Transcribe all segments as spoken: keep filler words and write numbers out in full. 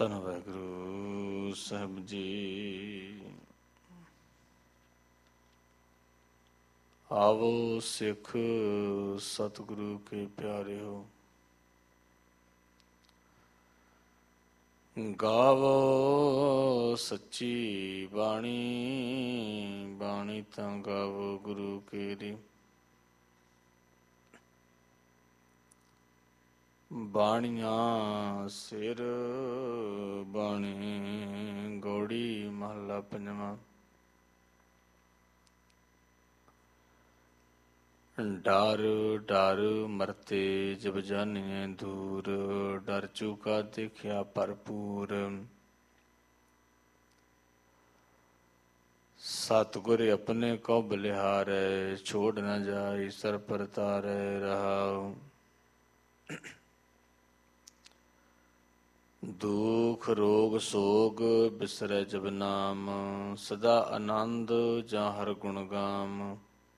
ਧੰਨ ਵਾਹਿਗੁਰੂ ਸਾਹਿਬ ਜੀ। ਆਵੋ ਸਿੱਖ ਸਤਿਗੁਰੂ ਕੇ ਪਿਆਰਿਓ, ਗਾਵੋ ਸੱਚੀ ਬਾਣੀ, ਬਾਣੀ ਤਾਂ ਗਾਵੋ ਗੁਰੂ ਕੇਰੀ। ਬਾਣੀਆਂ ਸਿਰ ਬਾਣੀ ਗੌੜੀ ਮਹੱਲਾ ਪੰਜਵਾਂ। ਡਰ ਡਰ ਮਰਤੇ ਜਬ ਜਾਨੀਏ ਦੂਰ, ਡਰ ਚੁਕਾ ਦੇਖਿਆ ਭਰਪੂਰ। ਸਤਿਗੁਰ ਆਪਣੇ ਕੋ ਬਲਿਹਾਰੈ, ਛੋੜ ਨਾ ਜਾਈ ਸਰ ਪਰ ਤਾਰੈ ਰਹਾਉ। ਦੁਖ ਰੋਗ ਸੋਗ ਬਿਸਰੈ ਜਬ ਨਾਮ, ਸਦਾ ਆਨੰਦ ਜਾਂ ਹਰ ਗੁਣ ਗਾਮ।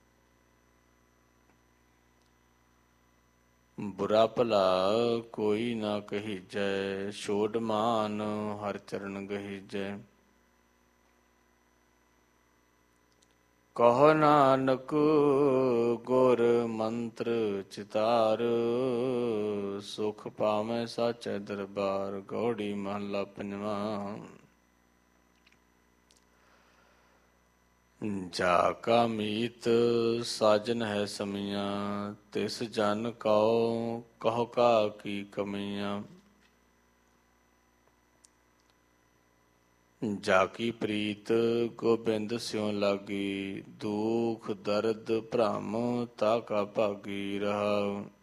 ਬੁਰਾ ਭਲਾ ਕੋਈ ਨਾ ਕਹੀਜੈ, ਛੋੜ ਮਾਨ ਹਰਿ ਚਰਨ ਗਹੀਜੈ। ਕਹੋ ਨਾਨਕ ਗੁਰ ਮੰਤਰ ਚਿਤਾਰ, ਸੁਖ ਪਾਵੈ ਸਾਚੈ ਦਰਬਾਰ। ਗੌੜੀ ਮਹੱਲਾ ਪੰਜਵਾਂ। ਜਾ ਕਾ ਮੀਤ ਸਾਜਨ ਹੈ ਸਮੀਆਂ, ਤਿਸ ਜਨ ਕਉ ਕਹੋ ਕਾ ਕੀ ਕਮੀਆਂ। ਜਾ ਕੀ ਪ੍ਰੀਤ ਗੋਬਿੰਦ ਸਿਉ ਲਾਗੀ, ਦੁਖ ਦਰਦ ਭ੍ਰਮ ਤਾ ਕਾ ਭਾਗੀ ਰਹਾਉ।